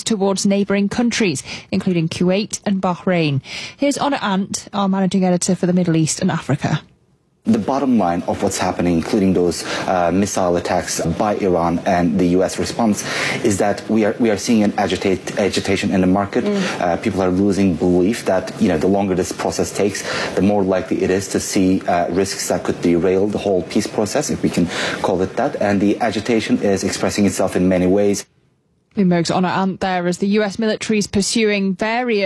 towards neighbouring countries, including Kuwait and Bahrain. Here's Honor Ant, our managing editor for the Middle East and Africa. The bottom line of what's happening, including those missile attacks by Iran and the U.S. response, is that we are seeing an agitation in the market. People are losing belief that the longer this process takes, the more likely it is to see risks that could derail the whole peace process, if we can call it that. And the agitation is expressing itself in many ways. Bloomberg's Honor Ant there, as the US military is pursuing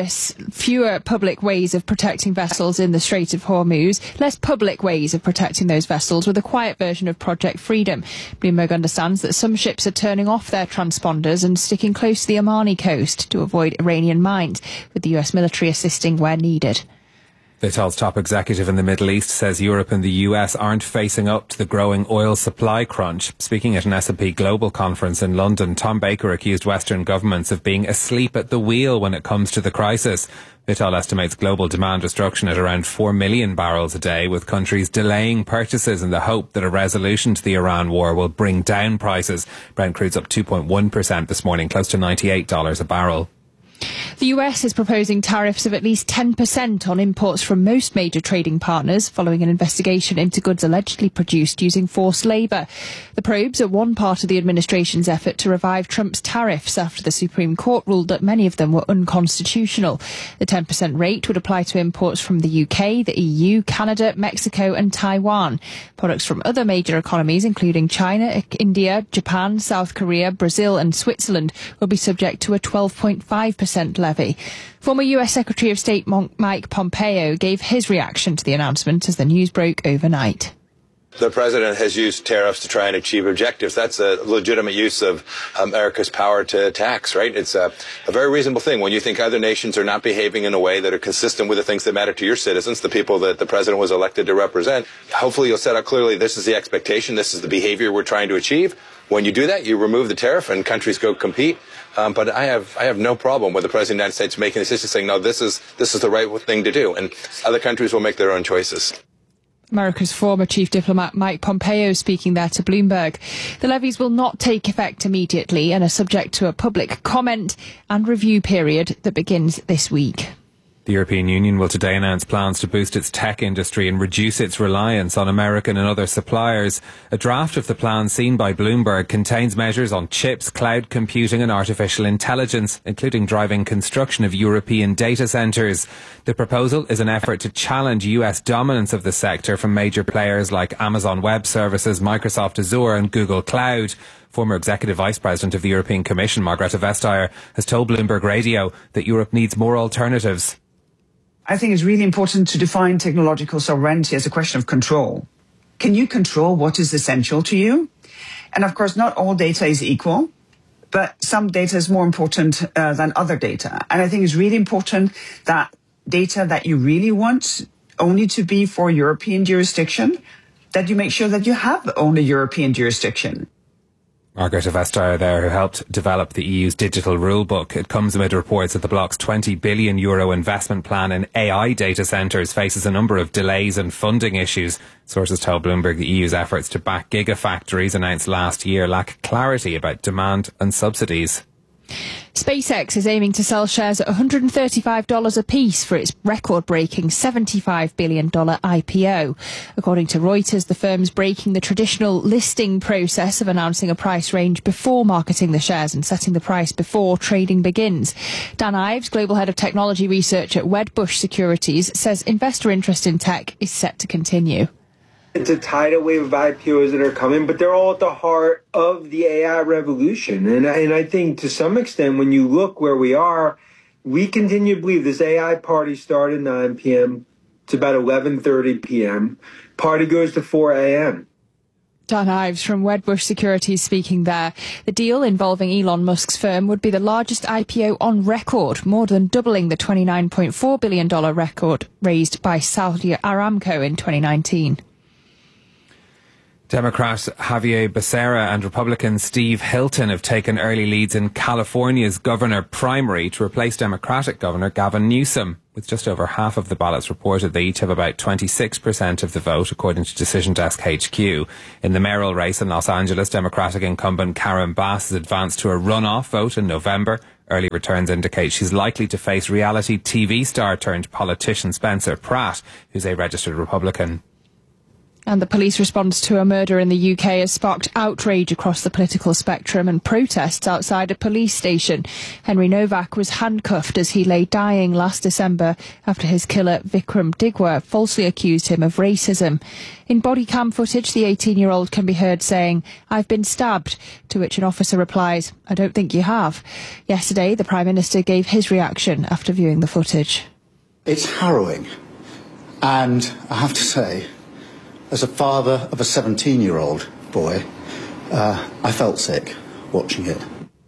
fewer public ways of protecting vessels in the Strait of Hormuz, less public ways of protecting those vessels with a quiet version of Project Freedom. Bloomberg understands that some ships are turning off their transponders and sticking close to the Omani coast to avoid Iranian mines, with the US military assisting where needed. Vital's top executive in the Middle East says Europe and the US aren't facing up to the growing oil supply crunch. Speaking at an S&P Global conference in London, Tom Baker accused Western governments of being asleep at the wheel when it comes to the crisis. Vital estimates global demand destruction at around 4 million barrels a day, with countries delaying purchases in the hope that a resolution to the Iran war will bring down prices. Brent crude's up 2.1% this morning, close to $98 a barrel. The US is proposing tariffs of at least 10% on imports from most major trading partners following an investigation into goods allegedly produced using forced labour. The probes are one part of the administration's effort to revive Trump's tariffs after the Supreme Court ruled that many of them were unconstitutional. The 10% rate would apply to imports from the UK, the EU, Canada, Mexico and Taiwan. Products from other major economies, including China, India, Japan, South Korea, Brazil and Switzerland, will be subject to a 12.5% levy. Former US Secretary of State Mike Pompeo gave his reaction to the announcement as the news broke overnight. The president has used tariffs to try and achieve objectives. That's a legitimate use of America's power to tax, right? It's a very reasonable thing when you think other nations are not behaving in a way that are consistent with the things that matter to your citizens, the people that the president was elected to represent. Hopefully you'll set out clearly this is the expectation, this is the behavior we're trying to achieve. When you do that, you remove the tariff and countries go compete. But I have no problem with the President of the United States making a decision saying, no, this is the right thing to do. And other countries will make their own choices. America's former chief diplomat Mike Pompeo speaking there to Bloomberg. The levies will not take effect immediately and are subject to a public comment and review period that begins this week. The European Union will today announce plans to boost its tech industry and reduce its reliance on American and other suppliers. A draft of the plan seen by Bloomberg contains measures on chips, cloud computing and artificial intelligence, including driving construction of European data centres. The proposal is an effort to challenge US dominance of the sector from major players like Amazon Web Services, Microsoft Azure and Google Cloud. Former Executive Vice President of the European Commission, Margrethe Vestager, has told Bloomberg Radio that Europe needs more alternatives. I think it's really important to define technological sovereignty as a question of control. Can you control what is essential to you? And of course, not all data is equal, but some data is more important than other data. And I think it's really important that data that you really want only to be for European jurisdiction, that you make sure that you have only European jurisdiction. Margrethe Vestager there, who helped develop the EU's digital rulebook. It comes amid reports that the bloc's €20 billion investment plan in AI data centres faces a number of delays and funding issues. Sources tell Bloomberg the EU's efforts to back gigafactories announced last year lack clarity about demand and subsidies. SpaceX is aiming to sell shares at $135 a piece for its record-breaking $75 billion IPO. According to Reuters, the firm's breaking the traditional listing process of announcing a price range before marketing the shares and setting the price before trading begins. Dan Ives, global head of technology research at Wedbush Securities, says investor interest in tech is set to continue. It's a tidal wave of IPOs that are coming, but they're all at the heart of the AI revolution. And I think to some extent, when you look where we are, we continue to believe this AI party started at 9 p.m. It's about 11:30 p.m. Party goes to 4 a.m. Dan Ives from Wedbush Securities speaking there. The deal involving Elon Musk's firm would be the largest IPO on record, more than doubling the $29.4 billion record raised by Saudi Aramco in 2019. Democrat Javier Becerra and Republican Steve Hilton have taken early leads in California's governor primary to replace Democratic Governor Gavin Newsom. With just over half of the ballots reported, they each have about 26% of the vote, according to Decision Desk HQ. In the mayoral race in Los Angeles, Democratic incumbent Karen Bass has advanced to a runoff vote in November. Early returns indicate she's likely to face reality TV star turned politician Spencer Pratt, who's a registered Republican. And the police response to a murder in the UK has sparked outrage across the political spectrum and protests outside a police station. Henry Novak was handcuffed as he lay dying last December after his killer Vikram Digwa falsely accused him of racism. In body cam footage, the 18-year-old can be heard saying, "I've been stabbed," to which an officer replies, "I don't think you have." Yesterday, the Prime Minister gave his reaction after viewing the footage. It's harrowing, and I have to say, as a father of a 17-year-old boy, I felt sick watching it.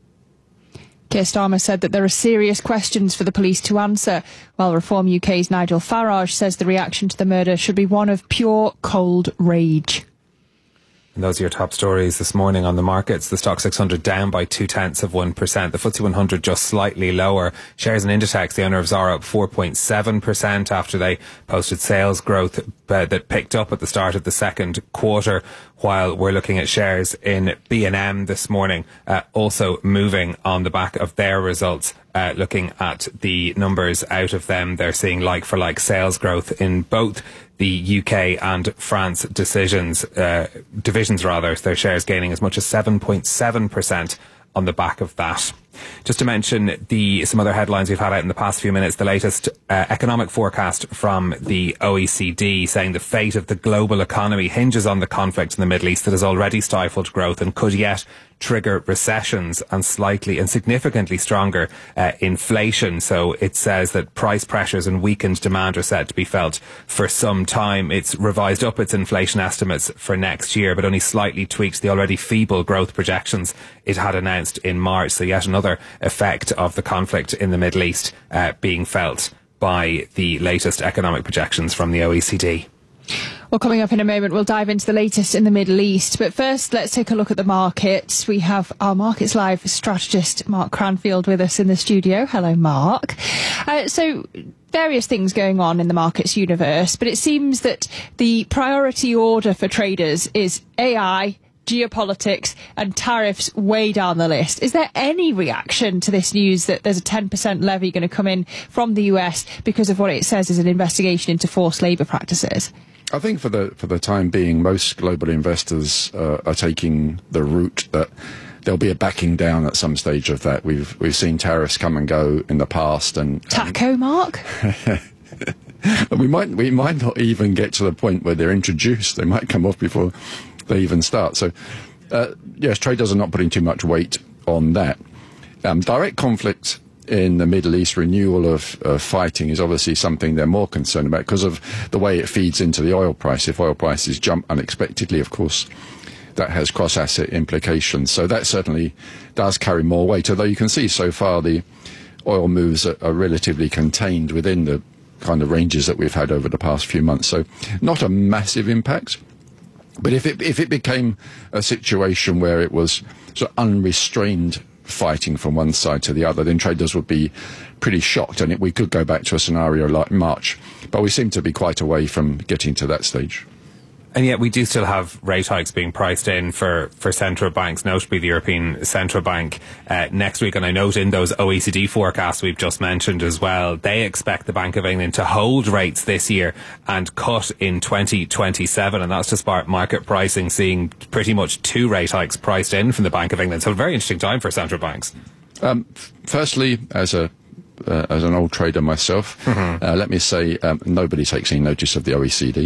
Keir Starmer said that there are serious questions for the police to answer, while Reform UK's Nigel Farage says the reaction to the murder should be one of pure cold rage. And those are your top stories this morning on the markets. The Stock 600 down by 0.2%. The FTSE 100 just slightly lower. Shares in Inditex, the owner of Zara, up 4.7% after they posted sales growth that picked up at the start of the second quarter. While we're looking at shares in B&M this morning, also moving on the back of their results. Looking at the numbers out of them, they're seeing like-for-like sales growth in both the UK and France divisions. Their shares gaining as much as 7.7% on the back of that. Just to mention some other headlines we've had out in the past few minutes, the latest economic forecast from the OECD saying the fate of the global economy hinges on the conflict in the Middle East that has already stifled growth and could yet trigger recessions and slightly and significantly stronger inflation. So it says that price pressures and weakened demand are set to be felt for some time. It's revised up its inflation estimates for next year, but only slightly tweaked the already feeble growth projections it had announced in March. So yet another effect of the conflict in the Middle East being felt by the latest economic projections from the OECD. Well, coming up in a moment, we'll dive into the latest in the Middle East. But first, let's take a look at the markets. We have our Markets Live strategist, Mark Cranfield, with us in the studio. Hello, Mark. So various things going on in the markets universe, but it seems that the priority order for traders is AI, geopolitics and tariffs way down the list. Is there any reaction to this news that there's a 10% levy going to come in from the US because of what it says is an investigation into forced labour practices? I think for the time being, most global investors are taking the route that there'll be a backing down at some stage of that. We've seen tariffs come and go in the past, and Taco, Mark. we might not even get to the point where they're introduced. They might come off before they even start. So yes, traders are not putting too much weight on that. Direct conflict in the Middle East, renewal of fighting, is obviously something they're more concerned about because of the way it feeds into the oil price. If oil prices jump unexpectedly, of course, that has cross-asset implications. So that certainly does carry more weight, although you can see so far the oil moves are relatively contained within the kind of ranges that we've had over the past few months. So not a massive impact. But if it became a situation where it was sort of unrestrained fighting from one side to the other, then traders would be pretty shocked, and we could go back to a scenario like March. But we seem to be quite away from getting to that stage. And yet we do still have rate hikes being priced in for central banks, notably the European Central Bank next week. And I note in those OECD forecasts we've just mentioned as well, they expect the Bank of England to hold rates this year and cut in 2027. And that's despite market pricing seeing pretty much 2 rate hikes priced in from the Bank of England. So a very interesting time for central banks. Firstly, as an old trader myself, let me say nobody takes any notice of the OECD.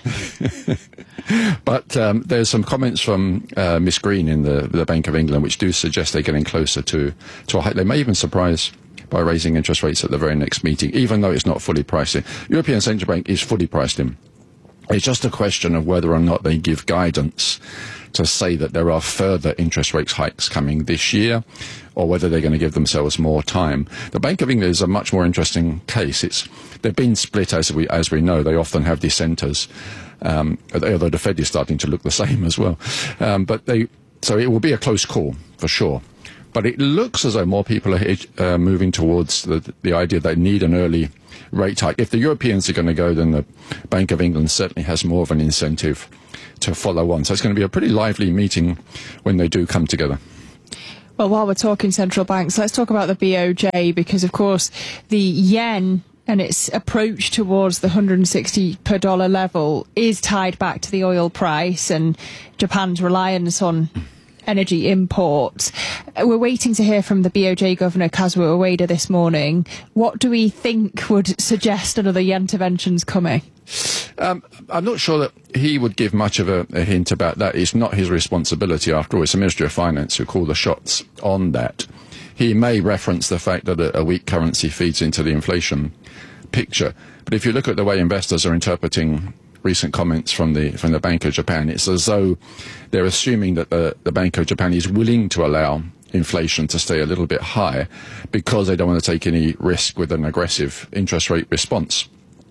But there's some comments from Miss Green in the Bank of England which do suggest they're getting closer to a hike. They may even surprise by raising interest rates at the very next meeting, even though it's not fully priced in. European Central Bank is fully priced in. It's just a question of whether or not they give guidance to say that there are further interest rate hikes coming this year, or whether they're going to give themselves more time. The Bank of England is a much more interesting case. They've been split, as we know. They often have dissenters, although the Fed is starting to look the same as well. So it will be a close call for sure. But it looks as though more people are moving towards the idea they need an early rate hike. If the Europeans are going to go, then the Bank of England certainly has more of an incentive to follow on. So it's going to be a pretty lively meeting when they do come together. Well, while we're talking central banks, let's talk about the BOJ, because, of course, the yen and its approach towards the 160 per dollar level is tied back to the oil price and Japan's reliance on energy imports. We're waiting to hear from the BOJ Governor Kazuo Ueda this morning. What do we think would suggest another yen intervention's coming? I'm not sure that he would give much of a hint about that. It's not his responsibility, after all. It's the Ministry of Finance who call the shots on that. He may reference the fact that a weak currency feeds into the inflation picture. But if you look at the way investors are interpreting recent comments from the Bank of Japan, it's as though they're assuming that the Bank of Japan is willing to allow inflation to stay a little bit high because they don't want to take any risk with an aggressive interest rate response.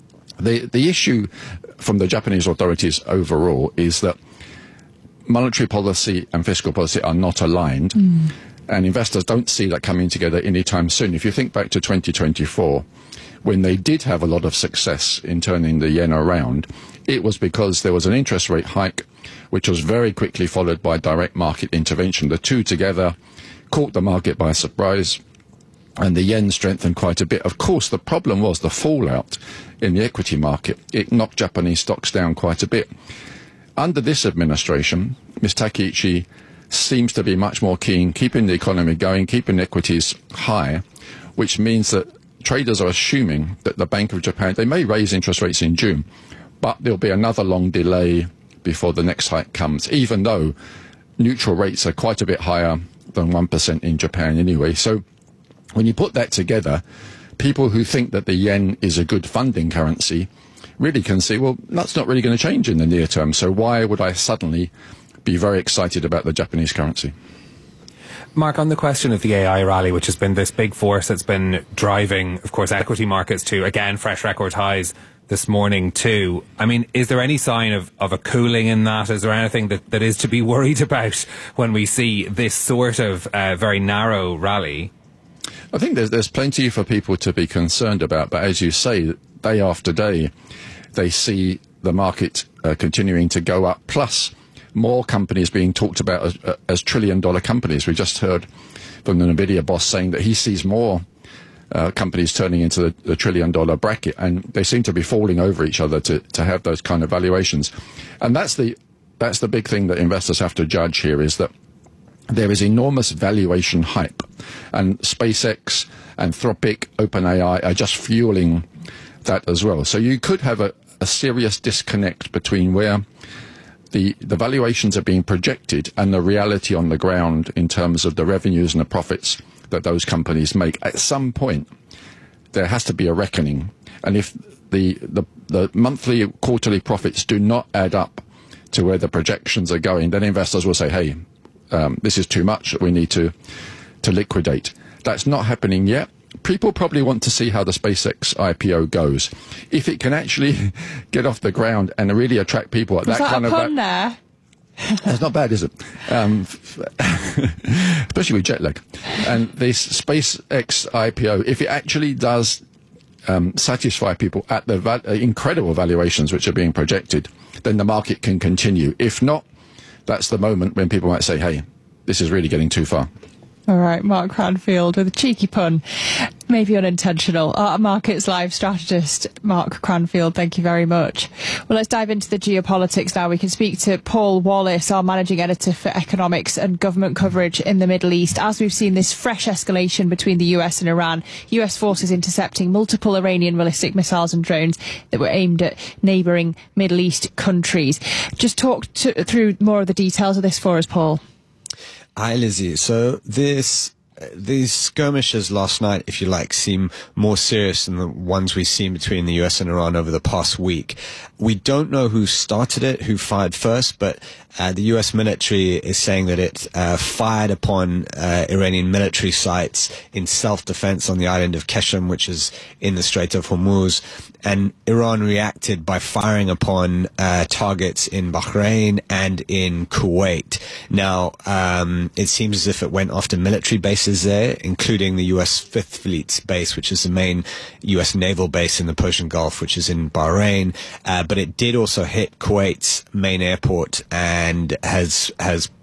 The issue from the Japanese authorities overall is that monetary policy and fiscal policy are not aligned, and investors don't see that coming together anytime soon. If you think back to 2024, when they did have a lot of success in turning the yen around, it was because there was an interest rate hike, which was very quickly followed by direct market intervention. The two together caught the market by surprise, and the yen strengthened quite a bit. Of course, the problem was the fallout in the equity market. It knocked Japanese stocks down quite a bit. Under this administration, Ms. Takeichi seems to be much more keen keeping the economy going, keeping equities high, which means that traders are assuming that the Bank of Japan, they may raise interest rates in June, but there'll be another long delay before the next hike comes, even though neutral rates are quite a bit higher than 1% in Japan anyway. So when you put that together, people who think that the yen is a good funding currency really can see, well, that's not really going to change in the near term. So why would I suddenly be very excited about the Japanese currency? Mark, on the question of the AI rally, which has been this big force that's been driving, of course, equity markets to, again, fresh record highs this morning too. I mean, is there any sign of a cooling in that? Is there anything that is to be worried about when we see this sort of very narrow rally? I think there's plenty for people to be concerned about, but as you say, day after day, they see the market continuing to go up, plus more companies being talked about as trillion-dollar companies. We just heard from the NVIDIA boss saying that he sees more companies turning into the trillion-dollar bracket, and they seem to be falling over each other to have those kind of valuations. And that's the big thing that investors have to judge here, is that there is enormous valuation hype, and SpaceX, Anthropic, OpenAI are just fueling that as well. So you could have a serious disconnect between where the valuations are being projected and the reality on the ground in terms of the revenues and the profits that those companies make. At some point, there has to be a reckoning. And if the monthly, quarterly profits do not add up to where the projections are going, then investors will say, hey, this is too much, we need to liquidate. That's not happening yet. People probably want to see how the SpaceX IPO goes. If it can actually get off the ground and really attract people at that kind of... pun there? That's not bad, is it? Especially with jet lag. And this SpaceX IPO, if it actually does satisfy people at the incredible valuations which are being projected, then the market can continue. If not, that's the moment when people might say, hey, this is really getting too far. All right, Mark Cranfield with a cheeky pun, maybe unintentional. Our Markets Live strategist, Mark Cranfield, thank you very much. Well, let's dive into the geopolitics now. We can speak to Paul Wallace, our managing editor for economics and government coverage in the Middle East. As we've seen this fresh escalation between the US and Iran, US forces intercepting multiple Iranian ballistic missiles and drones that were aimed at neighbouring Middle East countries. Just talk through more of the details of this for us, Paul. Hi, Lizzie. So these skirmishes last night, if you like, seem more serious than the ones we've seen between the US and Iran over the past week. We don't know who started it, who fired first, but the US military is saying that it fired upon Iranian military sites in self-defense on the island of Keshem, which is in the Strait of Hormuz. And Iran reacted by firing upon targets in Bahrain and in Kuwait. Now, it seems as if it went after military bases there, including the U.S. Fifth Fleet's base, which is the main U.S. naval base in the Persian Gulf, which is in Bahrain. But it did also hit Kuwait's main airport and has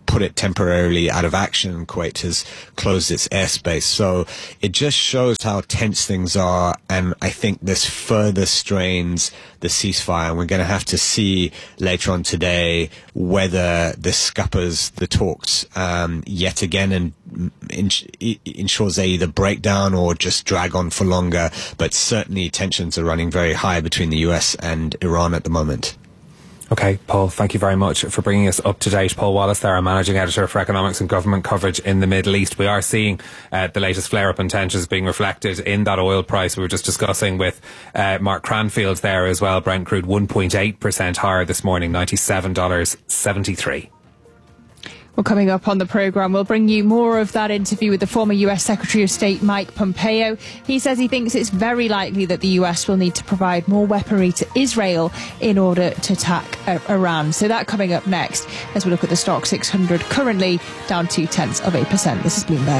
put it temporarily out of action. Kuwait has closed its airspace. So it just shows how tense things are, and I think this further strains the ceasefire. And we're going to have to see later on today whether this scuppers the talks yet again and ensures they either break down or just drag on for longer. But certainly tensions are running very high between the US and Iran at the moment. Okay, Paul, thank you very much for bringing us up to date. Paul Wallace there, our Managing Editor for Economics and Government Coverage in the Middle East. We are seeing the latest flare-up in tensions being reflected in that oil price. We were just discussing with Mark Cranfield there as well. Brent crude 1.8% higher this morning, $97.73. Well, coming up on the programme, we'll bring you more of that interview with the former US Secretary of State Mike Pompeo. He says he thinks it's very likely that the US will need to provide more weaponry to Israel in order to attack Iran. So that coming up next as we look at the Stock 600, currently down 0.2%. This is Bloomberg.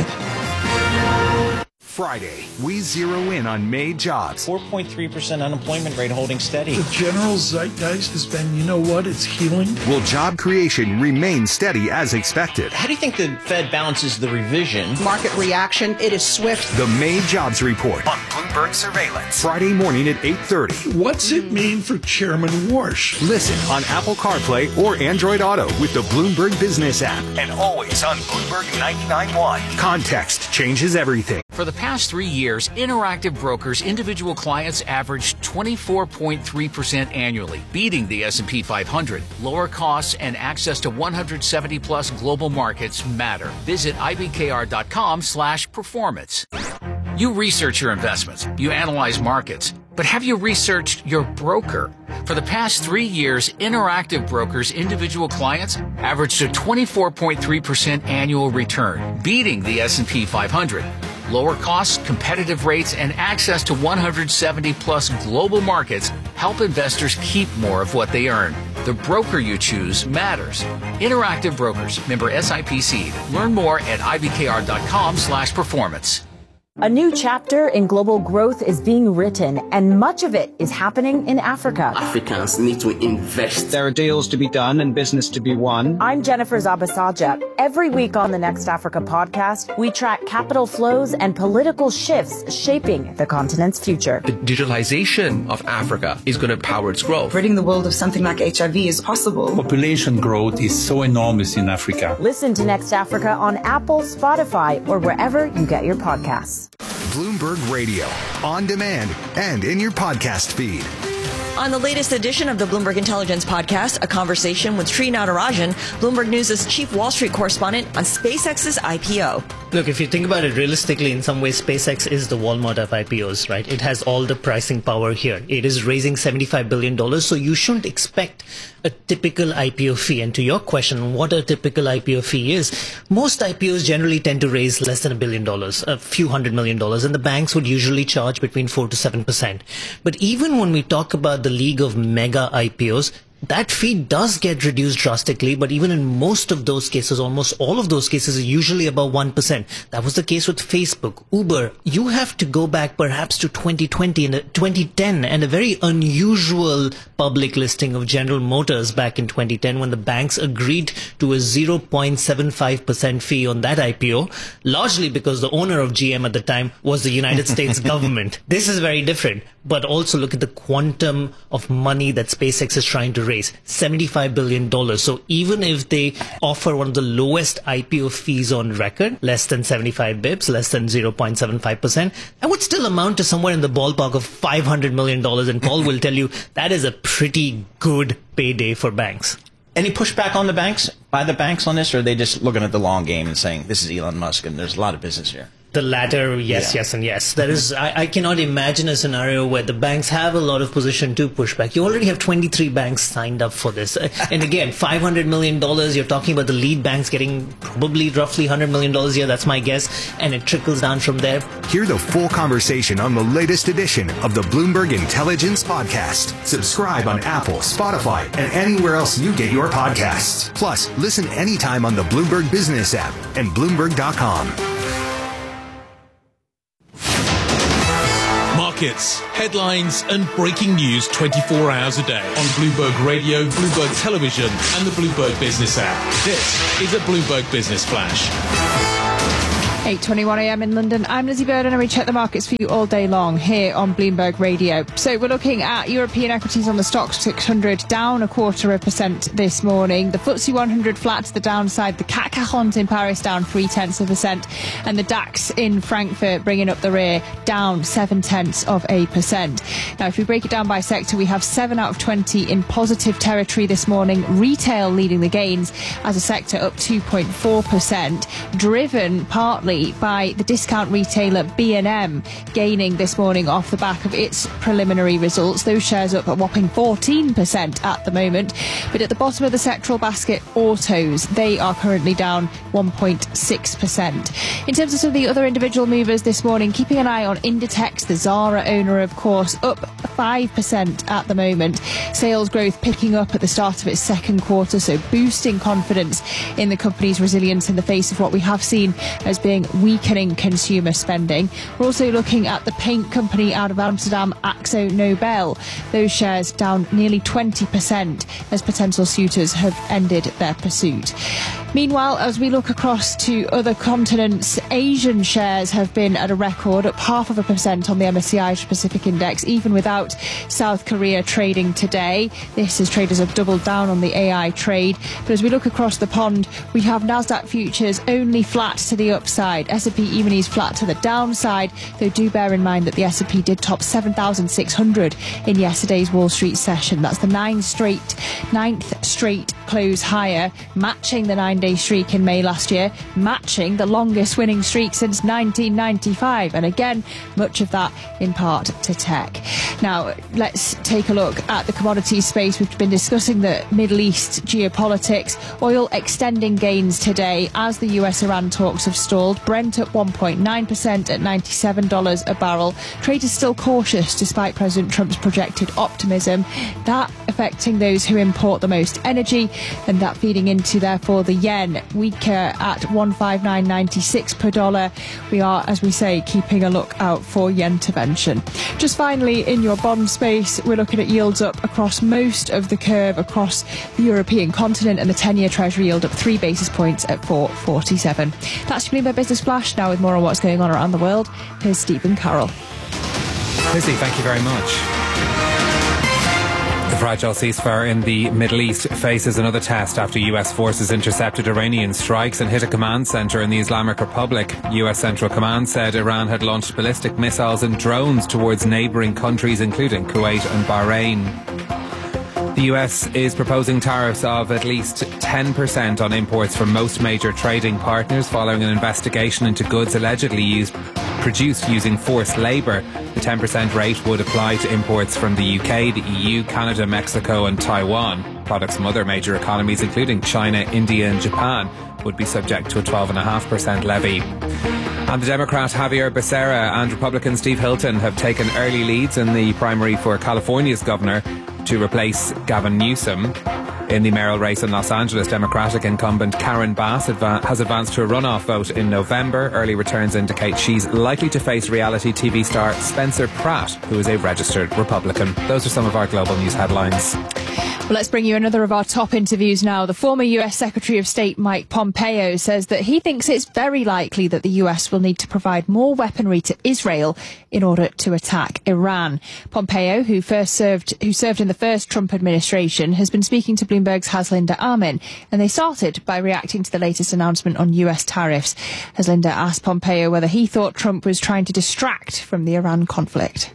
Friday, we zero in on May jobs. 4.3% unemployment rate holding steady. The general zeitgeist has been, you know what, it's healing. Will job creation remain steady as expected? How do you think the Fed balances the revision? Market reaction, it is swift. The May jobs report on Bloomberg Surveillance. Friday morning at 8:30. What's it mean for Chairman Warsh? Listen on Apple CarPlay or Android Auto with the Bloomberg Business app. And always on Bloomberg 99.1. Context changes everything. For the past 3 years, Interactive Brokers individual clients averaged 24.3% annually, beating the S&P 500. Lower costs and access to 170-plus global markets matter. Visit ibkr.com/performance. You research your investments. You analyze markets. But have you researched your broker? For the past 3 years, Interactive Brokers individual clients averaged a 24.3% annual return, beating the S&P 500. Lower costs, competitive rates, and access to 170-plus global markets help investors keep more of what they earn. The broker you choose matters. Interactive Brokers, member SIPC. Learn more at ibkr.com/performance. A new chapter in global growth is being written, and much of it is happening in Africa. Africans need to invest. There are deals to be done and business to be won. I'm Jennifer Zabasaja. Every week on the Next Africa podcast, we track capital flows and political shifts shaping the continent's future. The digitalization of Africa is going to power its growth. Ridding the world of something like HIV is possible. Population growth is so enormous in Africa. Listen to Next Africa on Apple, Spotify, or wherever you get your podcasts. Bloomberg Radio, on demand and in your podcast feed. On the latest edition of the Bloomberg Intelligence Podcast, a conversation with Sri Natarajan, Bloomberg News' chief Wall Street correspondent, on SpaceX's IPO. Look, if you think about it realistically, in some ways, SpaceX is the Walmart of IPOs, right? It has all the pricing power here. It is raising $75 billion, so you shouldn't expect a typical IPO fee. And to your question, what a typical IPO fee is, most IPOs generally tend to raise less than $1 billion, a few $100 million, and the banks would usually charge between 4 to 7%. But even when we talk about the league of mega IPOs, that fee does get reduced drastically, but even in most of those cases, almost all of those cases, are usually above 1%. That was the case with Facebook, Uber. You have to go back perhaps to 2020 and 2010 and a very unusual public listing of General Motors back in 2010 when the banks agreed to a 0.75% fee on that IPO, largely because the owner of GM at the time was the United States government. This is very different, but also look at the quantum of money that SpaceX is trying to raise, $75 billion. So even if they offer one of the lowest IPO fees on record, less than 75 bips, less than 0.75%, that would still amount to somewhere in the ballpark of $500 million. And Paul will tell you that is a pretty good payday for banks. Any pushback on the banks, by the banks on this, or are they just looking at the long game and saying, this is Elon Musk and there's a lot of business here? The latter, yes, yes, and yes. There is. I cannot imagine a scenario where the banks have a lot of position to push back. You already have 23 banks signed up for this. And again, $500 million, you're talking about the lead banks getting probably roughly $100 million a year, that's my guess, and it trickles down from there. Hear the full conversation on the latest edition of the Bloomberg Intelligence Podcast. Subscribe on Apple, Spotify, and anywhere else you get your podcasts. Plus, listen anytime on the Bloomberg Business app and Bloomberg.com. markets, headlines and breaking news 24 hours a day on Bloomberg Radio, Bloomberg Television and the Bloomberg Business app. This is a Bloomberg Business Flash. 8:21 a.m. in London. I'm Lizzie Burden and we check the markets for you all day long here on Bloomberg Radio. So we're looking at European equities on the Stoxx 600 down 0.25% this morning. The FTSE 100 flat to the downside. The CAC 40 in Paris down 0.3%, and the DAX in Frankfurt bringing up the rear down 0.7%. Now, if we break it down by sector, we have 7 out of 20 in positive territory this morning. Retail leading the gains as a sector up 2.4%, driven partly by the discount retailer B&M gaining this morning off the back of its preliminary results. Those shares up a whopping 14% at the moment. But at the bottom of the sectoral basket, autos, they are currently down 1.6%. In terms of some of the other individual movers this morning, keeping an eye on Inditex, the Zara owner, of course, up 5% at the moment. Sales growth picking up at the start of its second quarter, so boosting confidence in the company's resilience in the face of what we have seen as being weakening consumer spending. We're also looking at the paint company out of Amsterdam, Akzo Nobel. Those shares down nearly 20% as potential suitors have ended their pursuit. Meanwhile, as we look across to other continents, Asian shares have been at a record, up 0.5% on the MSCI Asia Pacific Index, even without South Korea trading today. This as traders have doubled down on the AI trade. But as we look across the pond, we have Nasdaq futures only flat to the upside. S&P E-minis flat to the downside, though do bear in mind that the S&P did top 7,600 in yesterday's Wall Street session. That's the ninth straight close higher, matching the 9-day streak in May last year, matching the longest winning streak since 1995, and again, much of that in part to tech. Now, let's take a look at the commodities space. We've been discussing the Middle East geopolitics. Oil extending gains today as the US-Iran talks have stalled. Brent up 1.9% at $97 a barrel. Traders still cautious despite President Trump's projected optimism. That affecting those who import the most energy, and that feeding into, therefore, the yen weaker at 159.96 per dollar. We are, as we say, keeping a look out for yen intervention. Just finally, in your bond space, we're looking at yields up across most of the curve across the European continent, and the 10-year Treasury yield up 3 basis points at 4.47. That's your Bloomberg Business Flash. Now with more on what's going on around the world, here's Stephen Carroll. Lizzie, thank you very much. The fragile ceasefire in the Middle East faces another test after US forces intercepted Iranian strikes and hit a command centre in the Islamic Republic. US Central Command said Iran had launched ballistic missiles and drones towards neighbouring countries, including Kuwait and Bahrain. The US is proposing tariffs of at least 10% on imports from most major trading partners following an investigation into goods allegedly produced using forced labour. The 10% rate would apply to imports from the UK, the EU, Canada, Mexico and Taiwan. Products from other major economies, including China, India and Japan, would be subject to a 12.5% levy. And the Democrat Javier Becerra and Republican Steve Hilton have taken early leads in the primary for California's governor to replace Gavin Newsom. In the mayoral race in Los Angeles, Democratic incumbent Karen Bass has advanced to a runoff vote in November. Early returns indicate she's likely to face reality TV star Spencer Pratt, who is a registered Republican. Those are some of our global news headlines. Well, let's bring you another of our top interviews now. The former US Secretary of State Mike Pompeo says that he thinks it's very likely that the US will need to provide more weaponry to Israel in order to attack Iran. Pompeo, who served in the first Trump administration, has been speaking to Bloomberg's Haslinda Amin, and they started by reacting to the latest announcement on US tariffs. Haslinda asked Pompeo whether he thought Trump was trying to distract from the Iran conflict.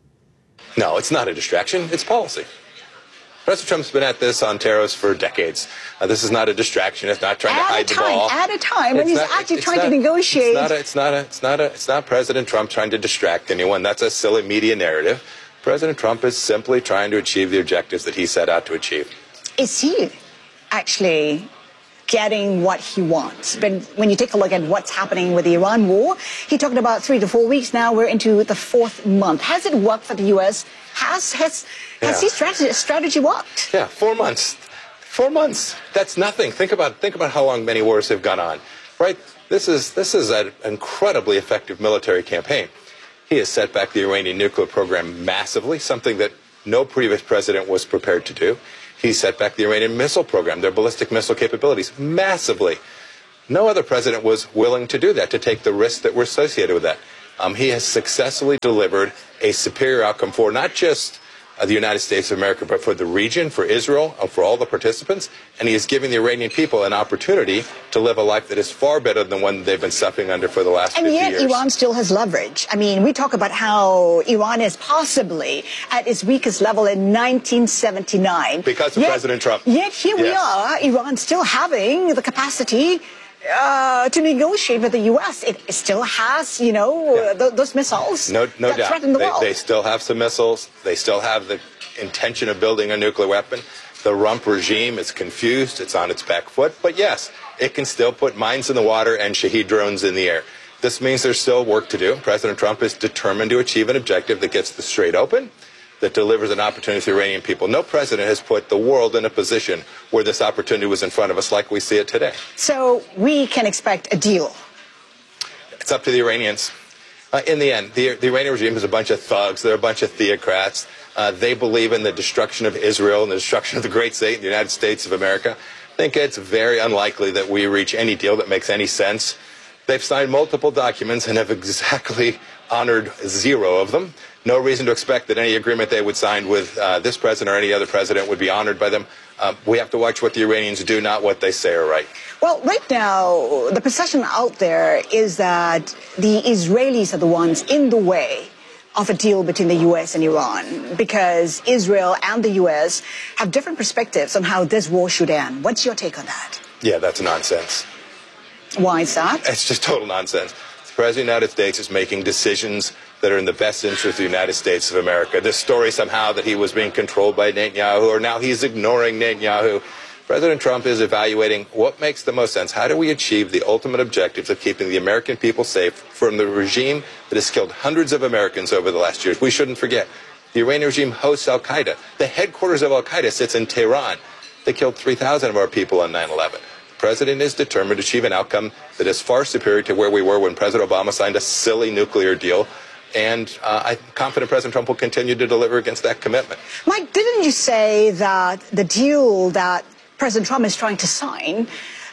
No, it's not a distraction. It's policy. President Trump's been at this on tariffs for decades. This is not a distraction. It's not trying to hide the ball. At a time, when he's actually trying to negotiate. It's not President Trump trying to distract anyone. That's a silly media narrative. President Trump is simply trying to achieve the objectives that he set out to achieve. Is he actually getting what he wants? But when you take a look at what's happening with the Iran war, he talked about 3 to 4 weeks now. We're into the 4th month. Has it worked for the U.S.? Has his strategy worked? Yeah, 4 months. 4 months. That's nothing. Think about how long many wars have gone on, right? This is an incredibly effective military campaign. He has set back the Iranian nuclear program massively, something that no previous president was prepared to do. He set back the Iranian missile program, their ballistic missile capabilities, massively. No other president was willing to do that, to take the risks that were associated with that. He has successfully delivered a superior outcome for not just the United States of America, but for the region, for Israel, for all the participants. And he is giving the Iranian people an opportunity to live a life that is far better than one they've been suffering under for the last 50 years. And yet Iran still has leverage. I mean, we talk about how Iran is possibly at its weakest level in 1979. Because of President Trump. Yet here we are, Iran still having the capacity to negotiate with the U.S. It still has, those missiles no that doubt. threaten the world. They still have some missiles. They still have the intention of building a nuclear weapon. The Rump regime is confused. It's on its back foot. But yes, it can still put mines in the water and Shahed drones in the air. This means there's still work to do. President Trump is determined to achieve an objective that gets the Strait open, that delivers an opportunity to the Iranian people. No president has put the world in a position where this opportunity was in front of us like we see it today. So we can expect a deal. It's up to the Iranians. In the end, the Iranian regime is a bunch of thugs. They're a bunch of theocrats. They believe in the destruction of Israel and the destruction of the great state, the United States of America. I think it's very unlikely that we reach any deal that makes any sense. They've signed multiple documents and have exactly honored 0 of them. No reason to expect that any agreement they would sign with this president or any other president would be honored by them. We have to watch what the Iranians do, not what they say are right. Well, right now, the perception out there is that the Israelis are the ones in the way of a deal between the U.S. and Iran, because Israel and the U.S. have different perspectives on how this war should end. What's your take on that? Yeah, that's nonsense. Why is that? It's just total nonsense. The President of the United States is making decisions that are in the best interest of the United States of America. This story somehow that he was being controlled by Netanyahu, or now he's ignoring Netanyahu. President Trump is evaluating what makes the most sense. How do we achieve the ultimate objectives of keeping the American people safe from the regime that has killed hundreds of Americans over the last years? We shouldn't forget, the Iranian regime hosts al-Qaeda. The headquarters of al-Qaeda sits in Tehran. They killed 3,000 of our people on 9/11. The president is determined to achieve an outcome that is far superior to where we were when President Obama signed a silly nuclear deal. And I'm confident President Trump will continue to deliver against that commitment. Mike, didn't you say that the deal that President Trump is trying to sign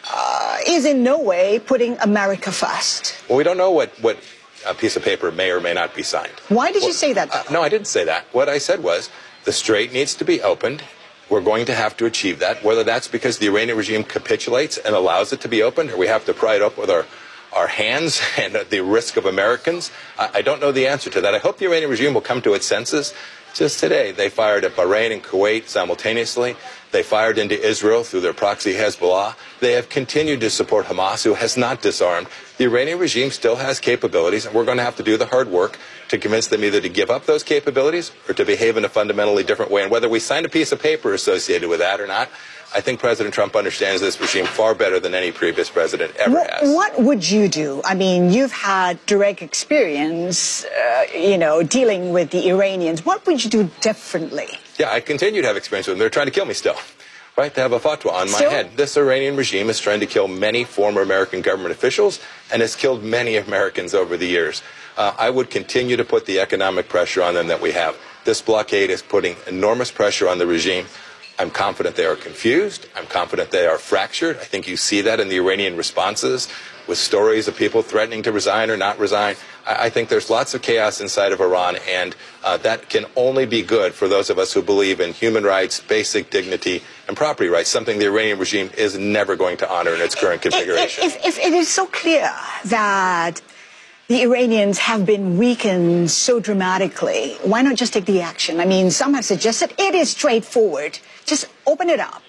is in no way putting America first? Well, we don't know what a piece of paper may or may not be signed. Why did you say that? No, I didn't say that. What I said was the Strait needs to be opened. We're going to have to achieve that, whether that's because the Iranian regime capitulates and allows it to be opened, or we have to pry it up with our hands and at the risk of Americans. I don't know the answer to that. I hope the Iranian regime will come to its senses. Just today, they fired at Bahrain and Kuwait simultaneously. They fired into Israel through their proxy Hezbollah. They have continued to support Hamas, who has not disarmed. The Iranian regime still has capabilities, and we're going to have to do the hard work to convince them either to give up those capabilities or to behave in a fundamentally different way. And whether we sign a piece of paper associated with that or not, I think President Trump understands this regime far better than any previous president ever has. What would you do? I mean, you've had direct experience, dealing with the Iranians. What would you do differently? Yeah, I continue to have experience with them. They're trying to kill me still. Right, they have a fatwa on my head. This Iranian regime is trying to kill many former American government officials and has killed many Americans over the years. I would continue to put the economic pressure on them that we have. This blockade is putting enormous pressure on the regime. I'm confident they are confused. I'm confident they are fractured. I think you see that in the Iranian responses with stories of people threatening to resign or not resign. I think there's lots of chaos inside of Iran, and that can only be good for those of us who believe in human rights, basic dignity, and property rights, something the Iranian regime is never going to honor in its current configuration. If it is so clear that the Iranians have been weakened so dramatically, why not just take the action? I mean, some have suggested it is straightforward. Just open it up.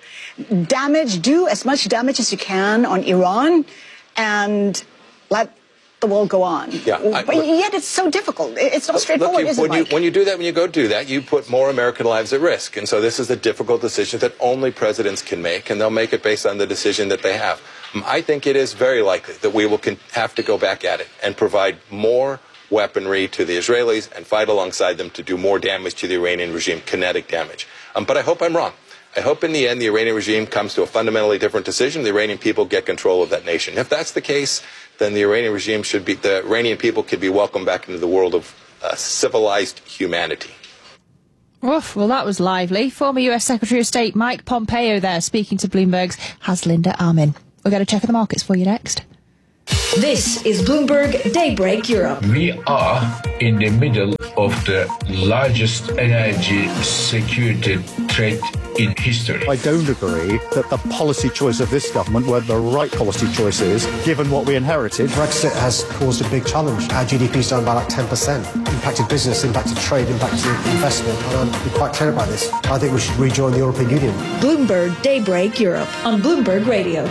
Do as much damage as you can on Iran and let the world go on. Yeah, but yet it's so difficult. It's not straightforward, is it, Mike? When you do that, when you go do that, you put more American lives at risk. And so this is a difficult decision that only presidents can make, and they'll make it based on the decision that they have. I think it is very likely that we will have to go back at it and provide more weaponry to the Israelis and fight alongside them to do more damage to the Iranian regime, kinetic damage. But I hope I'm wrong. I hope in the end the Iranian regime comes to a fundamentally different decision. The Iranian people get control of that nation. If that's the case, then the Iranian regime the Iranian people could be welcomed back into the world of civilized humanity. Oof, well, that was lively. Former US Secretary of State Mike Pompeo there speaking to Bloomberg's Haslinda Amin. We'll get a check of the markets for you next. This is Bloomberg Daybreak Europe. We are in the middle of the largest energy security threat in history. I don't agree that the policy choice of this government were the right policy choices, given what we inherited. Brexit has caused a big challenge. Our GDP's down by like 10%. Impacted business, impacted trade, impacted investment. And I'm quite clear about this. I think we should rejoin the European Union. Bloomberg Daybreak Europe on Bloomberg Radio.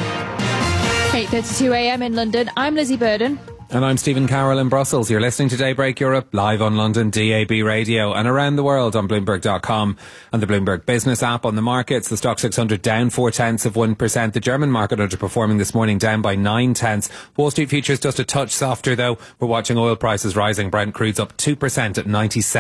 8:32 a.m. in London. I'm Lizzie Burden. And I'm Stephen Carroll in Brussels. You're listening to Daybreak Europe, live on London DAB radio and around the world on Bloomberg.com and the Bloomberg Business app. On the markets, the Stoxx 600 down 0.4%. The German market underperforming this morning, down by 0.9. Wall Street futures just a touch softer, though. We're watching oil prices rising. Brent crude's up 2% at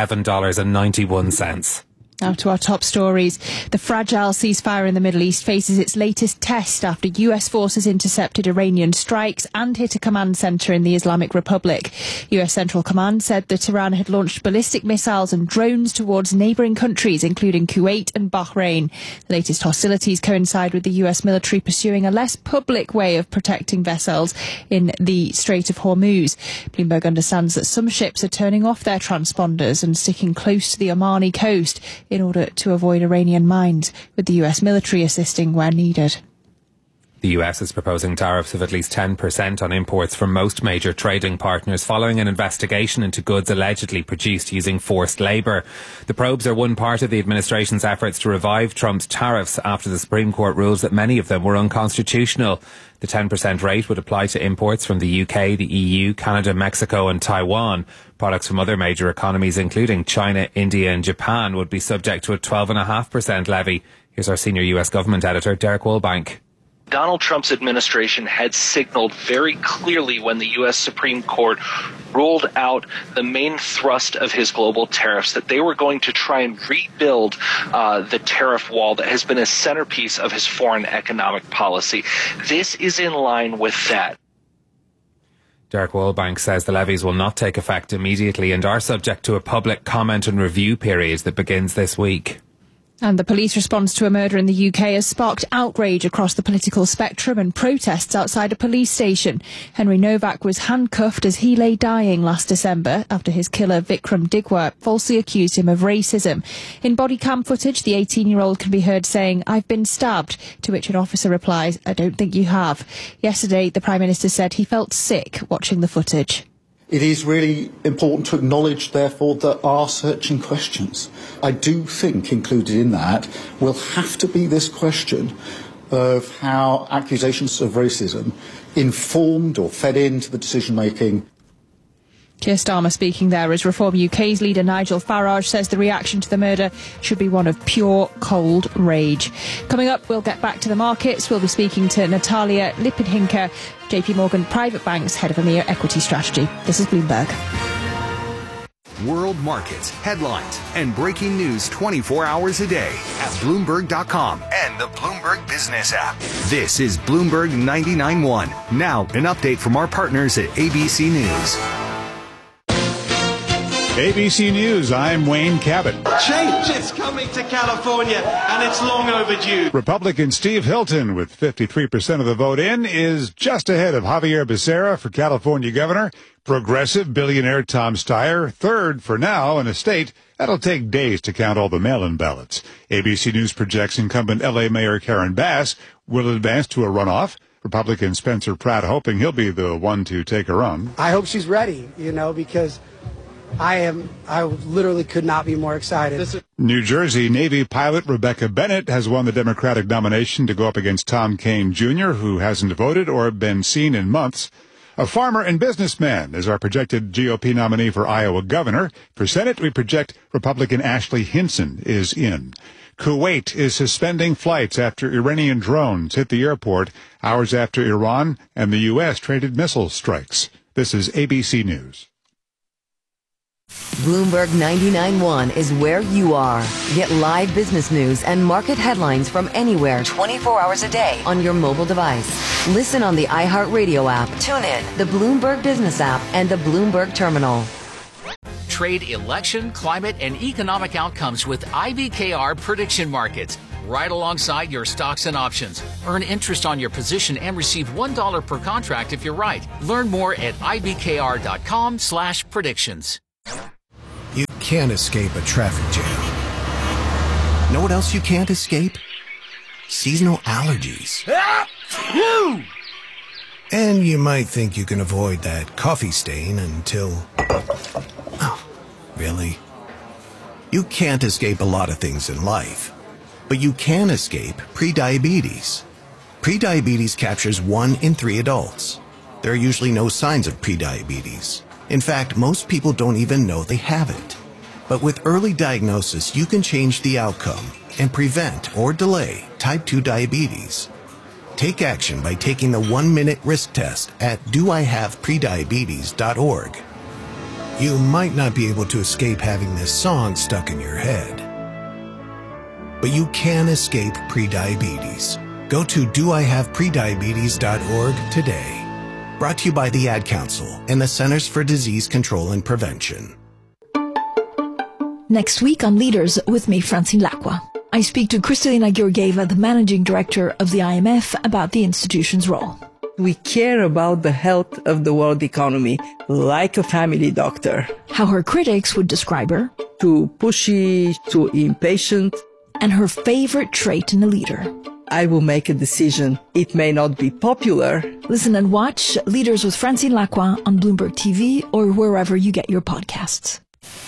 $97.91. Now to our top stories. The fragile ceasefire in the Middle East faces its latest test after US forces intercepted Iranian strikes and hit a command centre in the Islamic Republic. US Central Command said that Iran had launched ballistic missiles and drones towards neighbouring countries, including Kuwait and Bahrain. The latest hostilities coincide with the US military pursuing a less public way of protecting vessels in the Strait of Hormuz. Bloomberg understands that some ships are turning off their transponders and sticking close to the Omani coast in order to avoid Iranian mines, with the US military assisting where needed. The US is proposing tariffs of at least 10% on imports from most major trading partners following an investigation into goods allegedly produced using forced labour. The probes are one part of the administration's efforts to revive Trump's tariffs after the Supreme Court rules that many of them were unconstitutional. The 10% rate would apply to imports from the UK, the EU, Canada, Mexico and Taiwan. Products from other major economies, including China, India and Japan, would be subject to a 12.5% levy. Here's our senior US government editor, Derek Wallbank. Donald Trump's administration had signaled very clearly when the U.S. Supreme Court ruled out the main thrust of his global tariffs that they were going to try and rebuild the tariff wall that has been a centerpiece of his foreign economic policy. This is in line with that. Derek Wallbank says the levies will not take effect immediately and are subject to a public comment and review period that begins this week. And the police response to a murder in the UK has sparked outrage across the political spectrum and protests outside a police station. Henry Novak was handcuffed as he lay dying last December after his killer Vikram Digwar falsely accused him of racism. In body cam footage, the 18-year-old can be heard saying, "I've been stabbed," to which an officer replies, "I don't think you have." Yesterday, the Prime Minister said he felt sick watching the footage. It is really important to acknowledge, therefore, that are searching questions. I do think included in that will have to be this question of how accusations of racism informed or fed into the decision-making. Keir Starmer speaking there as Reform UK's leader Nigel Farage says the reaction to the murder should be one of pure cold rage. Coming up, we'll get back to the markets. We'll be speaking to Natalia Lipinhinka, JP Morgan Private Bank's head of EMEA Equity Strategy. This is Bloomberg. World markets, headlines, and breaking news 24 hours a day at Bloomberg.com and the Bloomberg Business app. This is Bloomberg 99.1. Now, an update from our partners at ABC News. ABC News, I'm Wayne Cabot. Change is coming to California, and it's long overdue. Republican Steve Hilton, with 53% of the vote in, is just ahead of Javier Becerra for California governor. Progressive billionaire Tom Steyer, third for now in a state that'll take days to count all the mail-in ballots. ABC News projects incumbent L.A. Mayor Karen Bass will advance to a runoff. Republican Spencer Pratt hoping he'll be the one to take her on. I hope she's ready, because I literally could not be more excited. New Jersey Navy pilot Rebecca Bennett has won the Democratic nomination to go up against Tom Kean Jr., who hasn't voted or been seen in months. A farmer and businessman is our projected GOP nominee for Iowa governor. For Senate, we project Republican Ashley Hinson is in. Kuwait is suspending flights after Iranian drones hit the airport hours after Iran and the U.S. traded missile strikes. This is ABC News. Bloomberg 99.1 is where you are. Get live business news and market headlines from anywhere 24 hours a day on your mobile device. Listen on the iHeartRadio app, tune in, the Bloomberg Business app, and the Bloomberg Terminal. trade, election, climate, and economic outcomes with IBKR prediction markets, right alongside your stocks and options. Earn interest on your position and receive $1 per contract if you're right. Learn more at ibkr.com/predictions. You can't escape a traffic jam. Know what else you can't escape? Seasonal allergies. And you might think you can avoid that coffee stain until... Oh, really? You can't escape a lot of things in life, but you can escape prediabetes. Prediabetes captures 1 in 3 adults. There are usually no signs of prediabetes. In fact, most people don't even know they have it. But with early diagnosis, you can change the outcome and prevent or delay type 2 diabetes. Take action by taking the 1-minute risk test at doihaveprediabetes.org. You might not be able to escape having this song stuck in your head, but you can escape prediabetes. Go to doihaveprediabetes.org today. Brought to you by the Ad Council and the Centers for Disease Control and Prevention. Next week on Leaders with me, Francine Lacqua. I speak to Kristalina Georgieva, the managing director of the IMF, about the institution's role. We care about the health of the world economy like a family doctor. How her critics would describe her. Too pushy, too impatient. And her favorite trait in a leader. I will make a decision. It may not be popular. Listen and watch Leaders with Francine Lacqua on Bloomberg TV or wherever you get your podcasts.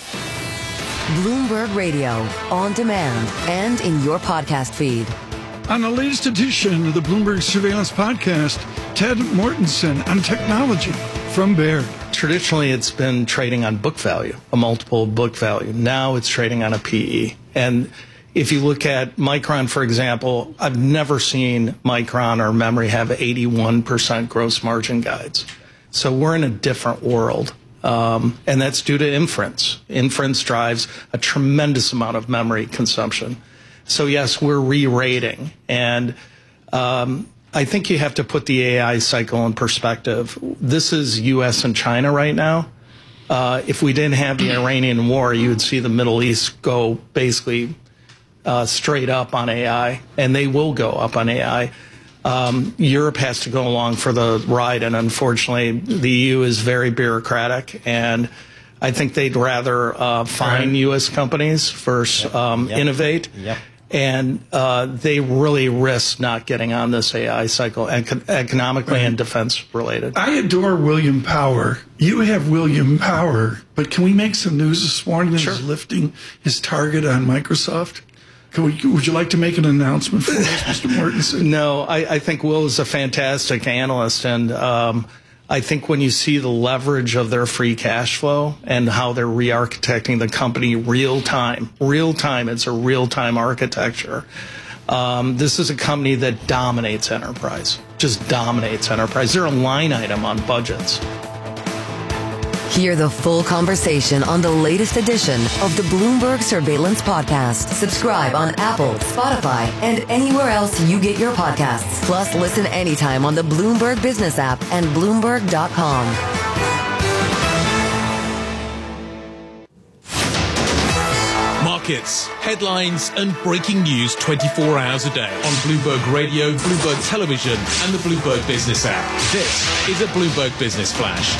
Bloomberg Radio, on demand and in your podcast feed. On the latest edition of the Bloomberg Surveillance Podcast, Ted Mortensen on technology from Baird. Traditionally, it's been trading on book value, a multiple of book value. Now it's trading on a PE. And if you look at Micron, for example, I've never seen Micron or memory have 81% gross margin guides. So we're in a different world. And that's due to inference. Inference drives a tremendous amount of memory consumption. So yes, we're re-rating. And I think you have to put the AI cycle in perspective. This is U.S. and China right now. If we didn't have the Iranian war, you would see the Middle East go basically straight up on AI, and they will go up on AI. Europe has to go along for the ride, and unfortunately, the EU is very bureaucratic, and I think they'd rather fine U.S. companies versus innovate. Yep. And they really risk not getting on this AI cycle, economically and defense related. I adore William Power. You have William Power, but can we make some news this morning that he's lifting his target on Microsoft? Would you like to make an announcement for us, Mr. Mortensen? No, I think Will is a fantastic analyst, and I think when you see the leverage of their free cash flow and how they're re-architecting the company real time, it's a real-time architecture. This is a company that dominates enterprise, just dominates enterprise. They're a line item on budgets. Hear the full conversation on the latest edition of the Bloomberg Surveillance Podcast. Subscribe on Apple, Spotify, and anywhere else you get your podcasts. Plus, listen anytime on the Bloomberg Business app and Bloomberg.com. Markets, headlines, and breaking news 24 hours a day on Bloomberg Radio, Bloomberg Television, and the Bloomberg Business app. This is a Bloomberg Business Flash.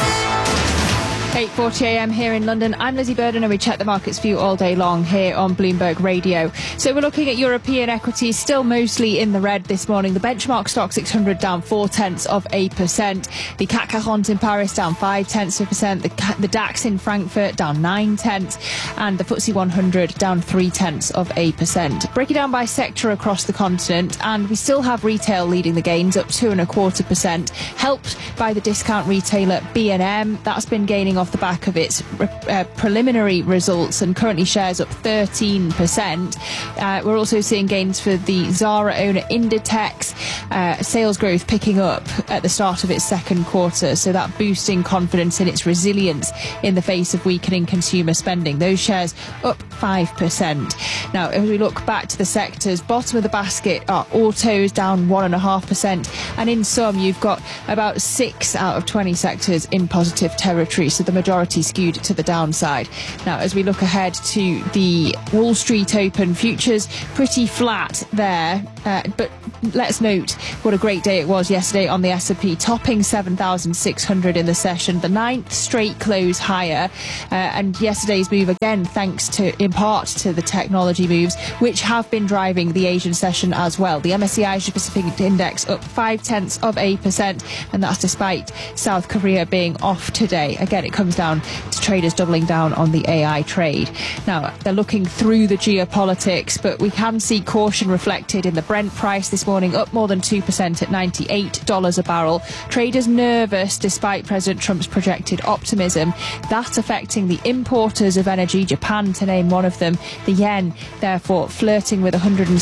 8:40 a.m. here in London. I'm Lizzie Burden, and we check the markets for you all day long here on Bloomberg Radio. So we're looking at European equities still mostly in the red this morning. The benchmark stock 600 down 0.4%. The CAC 40 in Paris down 0.5%. The DAX in Frankfurt down 0.9%, and the FTSE 100 down 0.3%. Break it down by sector across the continent, and we still have retail leading the gains, up 2.25%, helped by the discount retailer B&M. That's been gaining off the back of its preliminary results, and currently shares up 13%. We're also seeing gains for the Zara owner Inditex, sales growth picking up at the start of its second quarter, so that boosting confidence in its resilience in the face of weakening consumer spending. Those shares up 5%. Now, as we look back to the sectors, bottom of the basket are autos down 1.5%, and in sum you've got about 6 out of 20 sectors in positive territory. So with the majority skewed to the downside. Now, as we look ahead to the Wall Street Open futures, pretty flat there, but let's note what a great day it was yesterday on the S&P, topping 7,600 in the session, the 9th straight close higher, and yesterday's move again thanks to, in part, to the technology moves which have been driving the Asian session as well. The MSCI Asia Pacific Index up 0.5%, and that's despite South Korea being off today. Again, it comes down to traders doubling down on the AI trade. Now, they're looking through the geopolitics, but we can see caution reflected in the Brent price this morning, up more than 2% at $98 a barrel. Traders nervous despite President Trump's projected optimism. That's affecting the importers of energy, Japan to name one of them. The yen, therefore, flirting with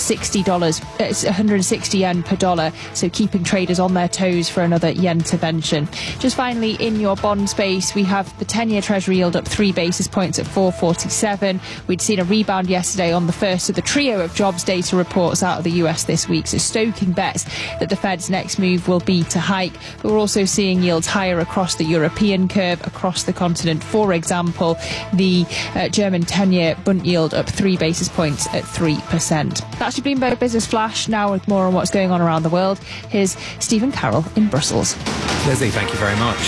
$160 yen per dollar, so keeping traders on their toes for another yen intervention. Just finally, in your bond space, we have the 10-year Treasury yield up 3 basis points at 4.47. We'd seen a rebound yesterday on the first of the trio of jobs data reports out of the US this week, so stoking bets that the Fed's next move will be to hike. But we're also seeing yields higher across the European curve, across the continent. For example, the German 10-year Bund yield up 3 basis points at 3%. That's your Bloomberg Business Flash. Now with more on what's going on around the world, here's Stephen Carroll in Brussels. Lizzie, thank you very much.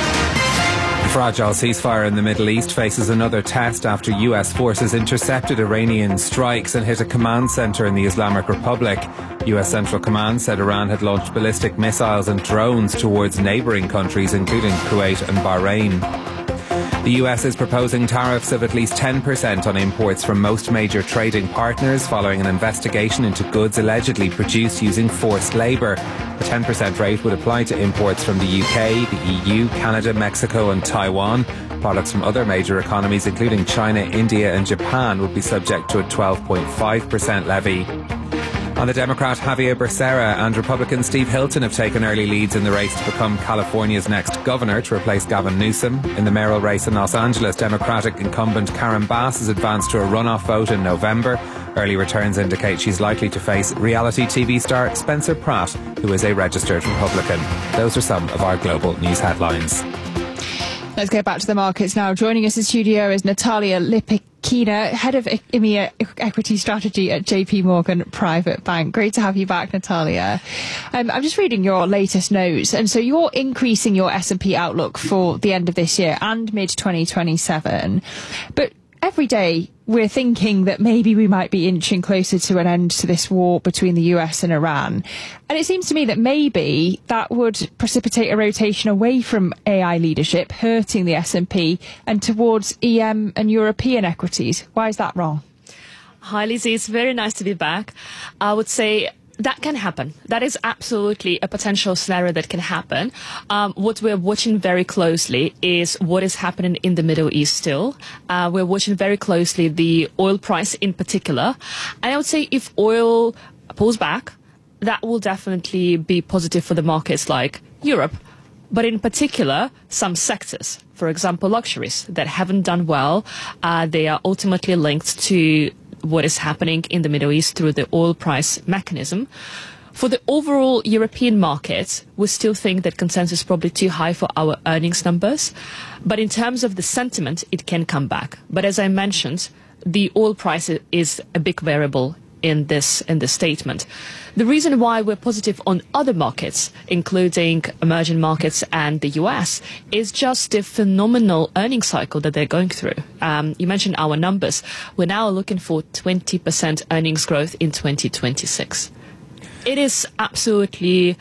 The fragile ceasefire in the Middle East faces another test after US forces intercepted Iranian strikes and hit a command centre in the Islamic Republic. US Central Command said Iran had launched ballistic missiles and drones towards neighbouring countries, including Kuwait and Bahrain. The US is proposing tariffs of at least 10% on imports from most major trading partners following an investigation into goods allegedly produced using forced labour. The 10% rate would apply to imports from the UK, the EU, Canada, Mexico and Taiwan. Products from other major economies, including China, India and Japan, would be subject to a 12.5% levy. On the Democrat Javier Becerra and Republican Steve Hilton have taken early leads in the race to become California's next governor to replace Gavin Newsom. In the mayoral race in Los Angeles, Democratic incumbent Karen Bass has advanced to a runoff vote in November. Early returns indicate she's likely to face reality TV star Spencer Pratt, who is a registered Republican. Those are some of our global news headlines. Let's get back to the markets now. Joining us in studio is Natalia Lipikina, head of EMEA Equity Strategy at JP Morgan Private Bank. Great to have you back, Natalia. I'm just reading your latest notes, and so you're increasing your S&P outlook for the end of this year and mid-2027. But every day we're thinking that maybe we might be inching closer to an end to this war between the US and Iran. And it seems to me that maybe that would precipitate a rotation away from AI leadership, hurting the S&P, and towards EM and European equities. Why is that wrong? Hi, Lizzie. It's very nice to be back. I would say that can happen. That is absolutely a potential scenario that can happen. What we're watching very closely is what is happening in the Middle East still. We're watching very closely the oil price in particular. And I would say if oil pulls back, that will definitely be positive for the markets like Europe. But in particular, some sectors, for example, luxuries that haven't done well, they are ultimately linked to what is happening in the Middle East through the oil price mechanism. For the overall European markets, we still think that consensus is probably too high for our earnings numbers. But in terms of the sentiment, it can come back. But as I mentioned, the oil price is a big variable in this statement. The reason why we're positive on other markets, including emerging markets and the US, is just the phenomenal earnings cycle that they're going through. You mentioned our numbers. We're now looking for 20% earnings growth in 2026. It is absolutely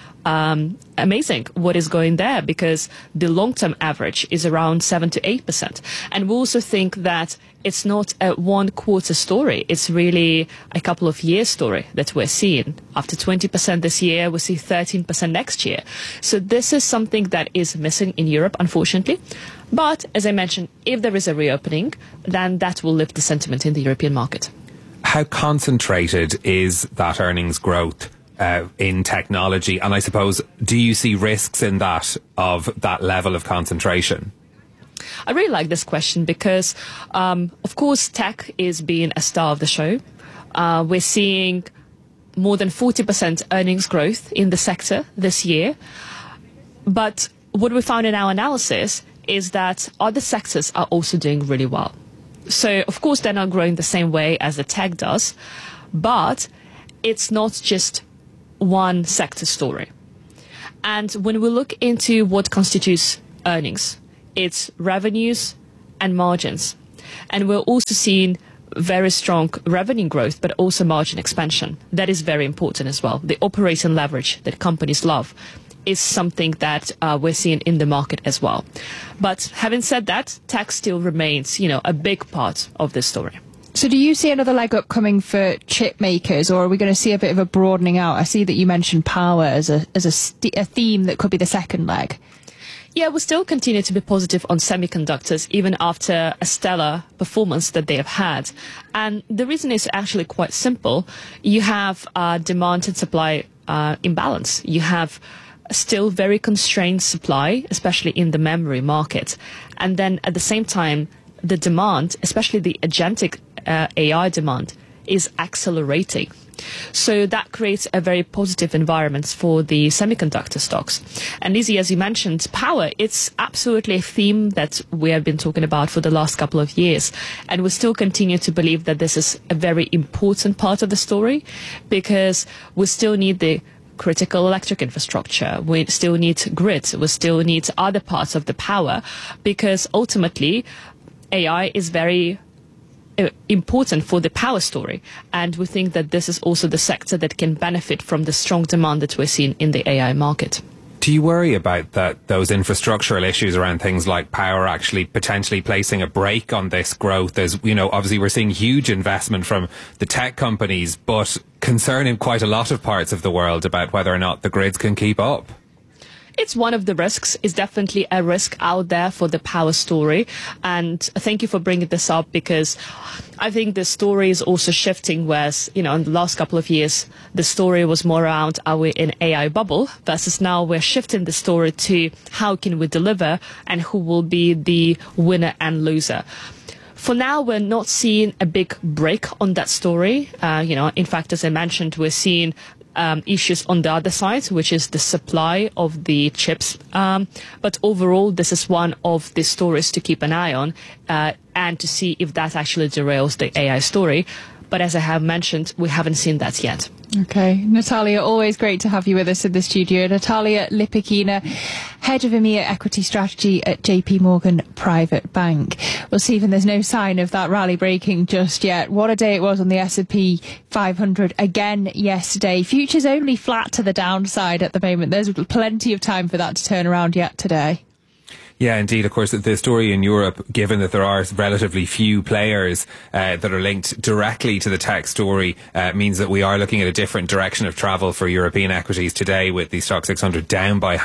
amazing what is going there, because the long-term average is around 7 to 8%. And we also think that it's not a one-quarter story. It's really a couple of years story that we're seeing. After 20% this year, we see 13% next year. So this is something that is missing in Europe, unfortunately. But as I mentioned, if there is a reopening, then that will lift the sentiment in the European market. How concentrated is that earnings growth in technology? And I suppose, do you see risks in that, of that level of concentration? I really like this question because, of course, tech is being a star of the show. We're seeing more than 40% earnings growth in the sector this year. But what we found in our analysis is that other sectors are also doing really well. So, of course, they're not growing the same way as the tech does, but it's not just one sector story. And when we look into what constitutes earnings, it's revenues and margins. And we're also seeing very strong revenue growth, but also margin expansion. That is very important as well. The operating leverage that companies love is something that we're seeing in the market as well. But having said that, tech still remains, a big part of this story. So do you see another leg up coming for chip makers, or are we going to see a bit of a broadening out? I see that you mentioned power as a theme that could be the second leg. Yeah, we still continue to be positive on semiconductors, even after a stellar performance that they have had. And the reason is actually quite simple. You have demand and supply imbalance. You have still very constrained supply, especially in the memory market. And then at the same time, the demand, especially the agentic AI demand, is accelerating. So that creates a very positive environment for the semiconductor stocks. And Lizzie, as you mentioned, power, it's absolutely a theme that we have been talking about for the last couple of years. And we still continue to believe that this is a very important part of the story, because we still need the critical electric infrastructure. We still need grids. We still need other parts of the power, because ultimately AI is very important for the power story. And we think that this is also the sector that can benefit from the strong demand that we're seeing in the AI market. Do you worry about those infrastructural issues around things like power actually potentially placing a brake on this growth? As obviously we're seeing huge investment from the tech companies, but concern in quite a lot of parts of the world about whether or not the grids can keep up. It's one of the risks. It's definitely a risk out there for the power story. And thank you for bringing this up, because I think the story is also shifting, whereas, in the last couple of years, the story was more around, are we in AI bubble, versus now we're shifting the story to how can we deliver and who will be the winner and loser. For now, we're not seeing a big break on that story. In fact, as I mentioned, we're seeing issues on the other side, which is the supply of the chips. But overall, this is one of the stories to keep an eye on and to see if that actually derails the AI story. But as I have mentioned, we haven't seen that yet. Okay. Natalia, always great to have you with us in the studio. Natalia Lipikina, Head of EMEA Equity Strategy at JP Morgan Private Bank. Well, Stephen, there's no sign of that rally breaking just yet. What a day it was on the S&P 500 again yesterday. Futures only flat to the downside at the moment. There's plenty of time for that to turn around yet today. Yeah, indeed. Of course, the story in Europe, given that there are relatively few players that are linked directly to the tech story, means that we are looking at a different direction of travel for European equities today, with the Stoxx 600 down by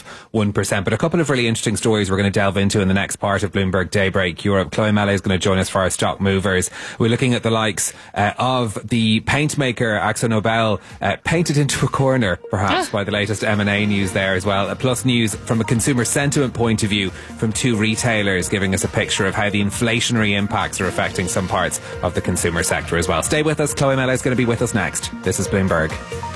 0.5%. But a couple of really interesting stories we're going to delve into in the next part of Bloomberg Daybreak Europe. Chloe Melle is going to join us for our stock movers. We're looking at the likes of the paint maker AkzoNobel, painted into a corner, perhaps, by the latest M&A news there as well. Plus news from a consumer sentiment point of view from two retailers, giving us a picture of how the inflationary impacts are affecting some parts of the consumer sector as well. Stay with us. Chloe Melle is going to be with us next. This is Bloomberg.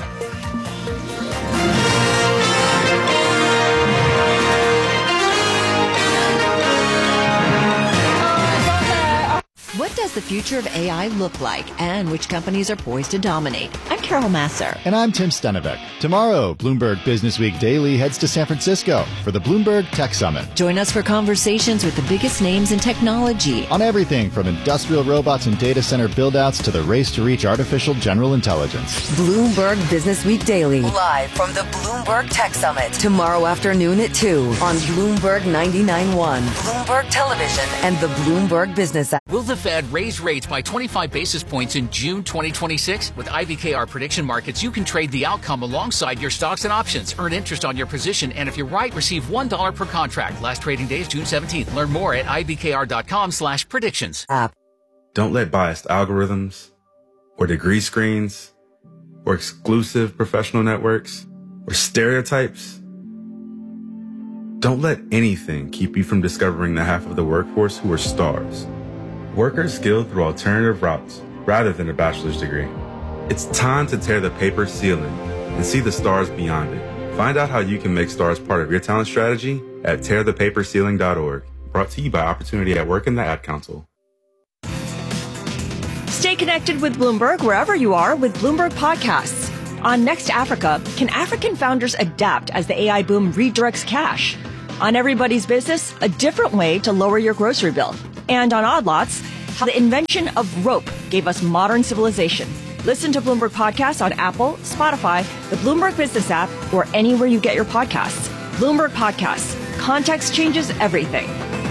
What does the future of AI look like, and which companies are poised to dominate? I'm Carol Masser. And I'm Tim Stenevec. Tomorrow, Bloomberg Businessweek Daily heads to San Francisco for the Bloomberg Tech Summit. Join us for conversations with the biggest names in technology. On everything from industrial robots and data center build-outs to the race to reach artificial general intelligence. Bloomberg Businessweek Daily, live from the Bloomberg Tech Summit. Tomorrow afternoon at 2 on Bloomberg 99.1, Bloomberg Television, and the Bloomberg Business app. Will the Fed raise rates by 25 basis points in June 2026? With IBKR Prediction Markets, you can trade the outcome alongside your stocks and options. Earn interest on your position, and if you're right, receive $1 per contract. Last trading day is June 17th. Learn more at ibkr.com/predictions. Don't let biased algorithms or degree screens or exclusive professional networks or stereotypes. Don't let anything keep you from discovering the half of the workforce who are stars. Workers skilled through alternative routes rather than a bachelor's degree. It's time to tear the paper ceiling and see the stars beyond it. Find out how you can make stars part of your talent strategy at tearthepaperceiling.org. Brought to you by Opportunity at Work and the Ad Council. Stay connected with Bloomberg wherever you are with Bloomberg Podcasts. On Next Africa, can African founders adapt as the AI boom redirects cash? On Everybody's Business, a different way to lower your grocery bill. And on Odd Lots, how the invention of rope gave us modern civilization. Listen to Bloomberg Podcasts on Apple, Spotify, the Bloomberg Business app, or anywhere you get your podcasts. Bloomberg Podcasts. Context changes everything.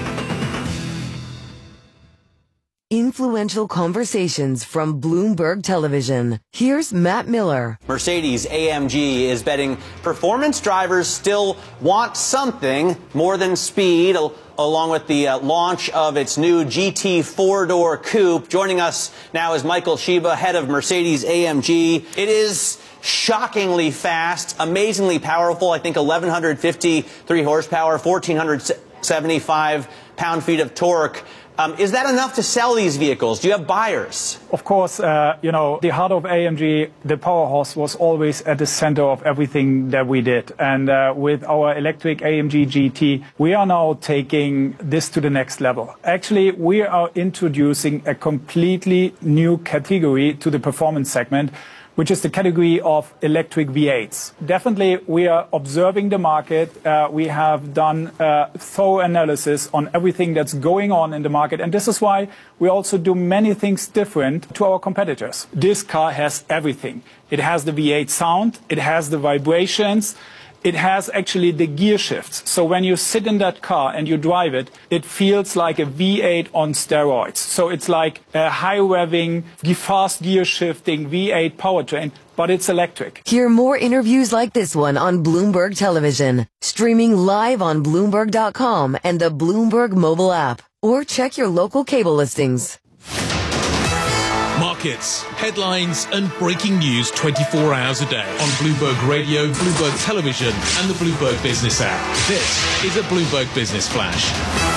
Influential conversations from Bloomberg Television. Here's Matt Miller. Mercedes-AMG is betting performance drivers still want something more than speed, along with the launch of its new GT four-door coupe. Joining us now is Michael Sheba, head of Mercedes-AMG. It is shockingly fast, amazingly powerful. I think 1,153 horsepower, 1,475 pound-feet of torque. Is that enough to sell these vehicles? Do you have buyers? Of course, the heart of AMG, the powerhouse, was always at the center of everything that we did. And with our electric AMG GT, we are now taking this to the next level. Actually, we are introducing a completely new category to the performance segment, which is the category of electric V8s. Definitely, we are observing the market. We have done thorough analysis on everything that's going on in the market. And this is why we also do many things different to our competitors. This car has everything. It has the V8 sound. It has the vibrations. It has actually the gear shifts. So when you sit in that car and you drive it, it feels like a V8 on steroids. So it's like a high revving, fast gear shifting V8 powertrain, but it's electric. Hear more interviews like this one on Bloomberg Television, streaming live on Bloomberg.com and the Bloomberg mobile app, or check your local cable listings. Markets, headlines and breaking news 24 hours a day on Bloomberg Radio, Bloomberg Television and the Bloomberg Business app. This is a Bloomberg Business Flash.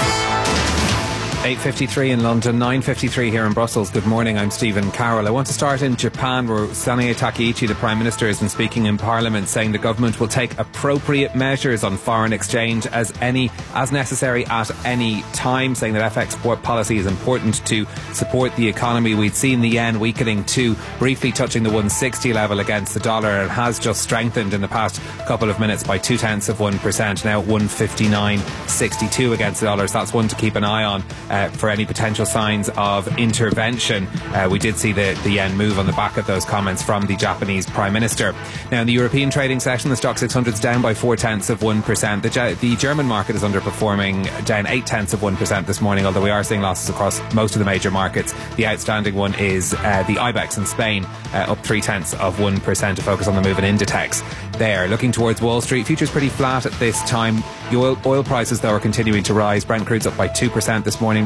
8:53 in London, 9:53 here in Brussels. Good morning, I'm Stephen Carroll. I want to start in Japan, where Sanae Takaichi, the Prime Minister, has been speaking in Parliament, saying the government will take appropriate measures on foreign exchange as necessary at any time, saying that FX policy is important to support the economy. We'd seen the yen weakening to briefly touching the 160 level against the dollar. It has just strengthened in the past couple of minutes by 0.2%, now at 159.62 against the dollar. So that's one to keep an eye on for any potential signs of intervention. We did see the yen move on the back of those comments from the Japanese Prime Minister. Now, in the European trading session, the stock 600 is down by 0.4%. The German market is underperforming, down 0.8% this morning, although we are seeing losses across most of the major markets. The outstanding one is the IBEX in Spain, up 0.3%, to focus on the move in Inditex there. Looking towards Wall Street, futures pretty flat at this time. Oil prices, though, are continuing to rise. Brent crude's up by 2% this morning,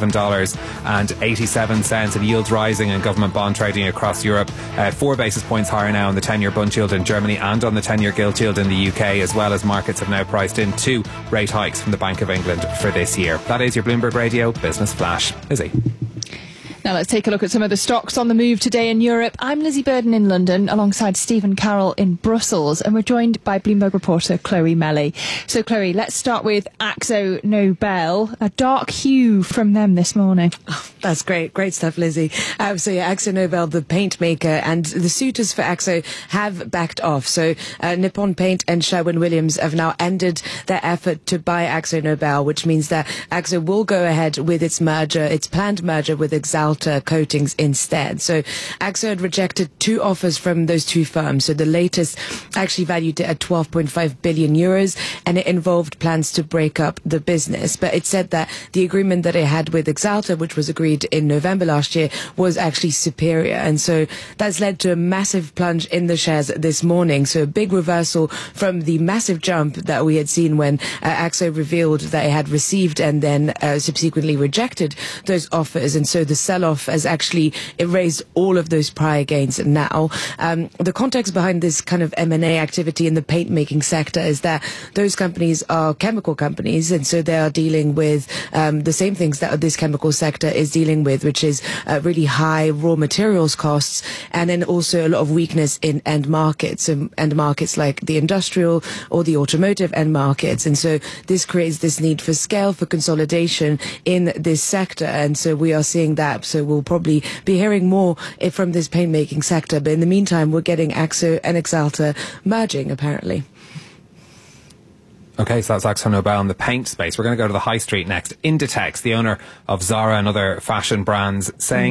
$97.87, and yields rising in government bond trading across Europe. 4 basis points higher now on the 10-year Bund yield in Germany and on the 10-year gilt yield in the UK, as well as markets have now priced in 2 rate hikes from the Bank of England for this year. That is your Bloomberg Radio Business Flash. Lizzie. Now let's take a look at some of the stocks on the move today in Europe. I'm Lizzie Burden in London alongside Stephen Carroll in Brussels, and we're joined by Bloomberg reporter Chloe Melly. So Chloe, let's start with Akzo Nobel. A dark hue from them this morning. Oh, that's great. Great stuff, Lizzie. Akzo Nobel, the paint maker, and the suitors for Akzo have backed off. So Nippon Paint and Sherwin-Williams have now ended their effort to buy Akzo Nobel, which means that Akzo will go ahead with its planned merger with Axalta Coatings instead. So Akzo had rejected 2 offers from those 2 firms. So the latest actually valued it at 12.5 billion euros, and it involved plans to break up the business. But it said that the agreement that it had with Axalta, which was agreed in November last year, was actually superior. And so that's led to a massive plunge in the shares this morning. So a big reversal from the massive jump that we had seen when Akzo revealed that it had received and then subsequently rejected those offers. And so the sellers sell-off has actually erased all of those prior gains now. The context behind this kind of M&A activity in the paint making sector is that those companies are chemical companies, and so they are dealing with the same things that this chemical sector is dealing with, which is really high raw materials costs, and then also a lot of weakness in end markets, end markets like the industrial or the automotive end markets. And so this creates this need for scale, for consolidation in this sector, and so we are seeing that. So we'll probably be hearing more from this paint making sector, but in the meantime we're getting Akzo and Axalta merging apparently. Okay, so that's AkzoNobel in the paint space. We're going to go to the high street next. Inditex, the owner of Zara and other fashion brands, saying